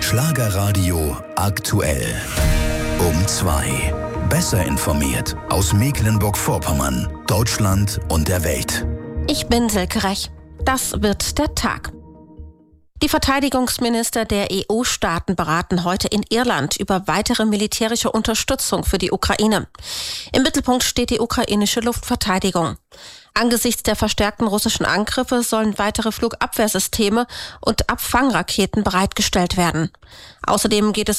Schlagerradio aktuell. Um 2. Besser informiert aus Mecklenburg-Vorpommern, Deutschland und der Welt. Ich bin Silke Rech. Das wird der Tag. Die Verteidigungsminister der EU-Staaten beraten heute in Irland über weitere militärische Unterstützung für die Ukraine. Im Mittelpunkt steht die ukrainische Luftverteidigung. Angesichts der verstärkten russischen Angriffe sollen weitere Flugabwehrsysteme und Abfangraketen bereitgestellt werden. Außerdem geht es